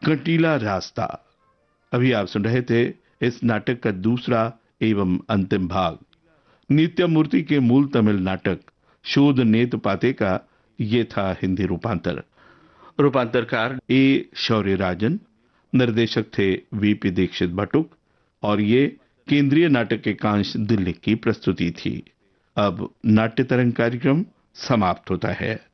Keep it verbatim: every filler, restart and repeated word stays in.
कंटीला रास्ता। अभी आप सुन रहे थे इस नाटक का दूसरा एवं अंतिम भाग। नित्यमूर्ति के मूल तमिल नाटक शोध नेत पाते का ये था हिंदी रूपांतर। रूपांतरकार ए शौर्य राजन, निर्देशक थे वीपी दीक्षित बटुक और ये केंद्रीय नाटक एकांश दिल्ली की प्रस्तुति थी। अब नाट्य तरंग कार्यक्रम समाप्त होता है।